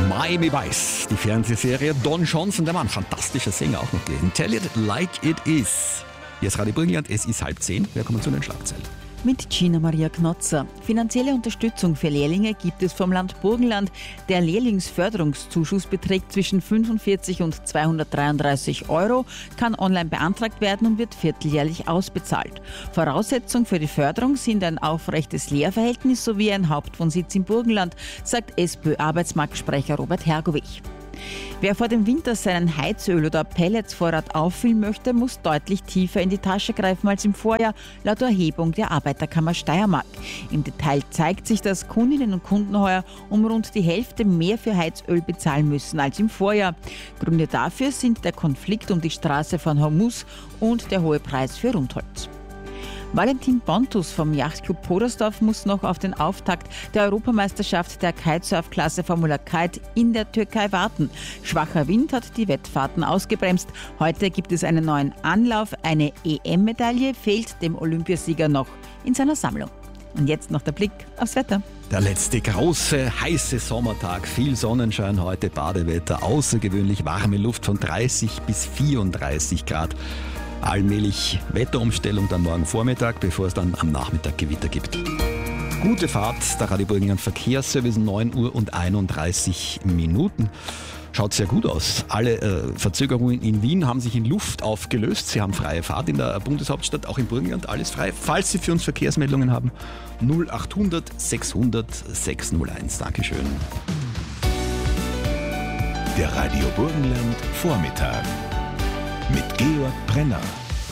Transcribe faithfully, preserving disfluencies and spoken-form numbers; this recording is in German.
Miami Vice, die Fernsehserie. Don Johnson, der Mann, fantastischer Sänger auch noch gewesen. Tell it like it is. Hier ist Radio Burgenland, es ist halb zehn. Wir kommen zu den Schlagzeilen. Mit Gina Maria Knotzer. Finanzielle Unterstützung für Lehrlinge gibt es vom Land Burgenland. Der Lehrlingsförderungszuschuss beträgt zwischen fünfundvierzig und zweihundertdreiunddreißig Euro, kann online beantragt werden und wird vierteljährlich ausbezahlt. Voraussetzung für die Förderung sind ein aufrechtes Lehrverhältnis sowie ein Hauptwohnsitz im Burgenland, sagt SPÖ-Arbeitsmarktsprecher Robert Hergovich. Wer vor dem Winter seinen Heizöl- oder Pelletsvorrat auffüllen möchte, muss deutlich tiefer in die Tasche greifen als im Vorjahr, laut Erhebung der Arbeiterkammer Steiermark. Im Detail zeigt sich, dass Kundinnen und Kunden heuer um rund die Hälfte mehr für Heizöl bezahlen müssen als im Vorjahr. Gründe dafür sind der Konflikt um die Straße von Hormuz und der hohe Preis für Rundholz. Valentin Pontus vom Yachtclub Podersdorf muss noch auf den Auftakt der Europameisterschaft der Kitesurf-Klasse Formula Kite in der Türkei warten. Schwacher Wind hat die Wettfahrten ausgebremst. Heute gibt es einen neuen Anlauf. Eine E M-Medaille fehlt dem Olympiasieger noch in seiner Sammlung. Und jetzt noch der Blick aufs Wetter. Der letzte große, heiße Sommertag. Viel Sonnenschein heute, Badewetter, außergewöhnlich warme Luft von dreißig bis vierunddreißig Grad. Allmählich Wetterumstellung dann morgen Vormittag, bevor es dann am Nachmittag Gewitter gibt. Gute Fahrt, der Radio Burgenland Verkehrsservice, neun Uhr und einunddreißig Minuten. Schaut sehr gut aus. Alle äh, Verzögerungen in Wien haben sich in Luft aufgelöst. Sie haben freie Fahrt in der Bundeshauptstadt, auch in Burgenland, alles frei. Falls Sie für uns Verkehrsmeldungen haben, null achthundert sechshundert sechshunderteins. Dankeschön. Der Radio Burgenland Vormittag mit Georg Brenner.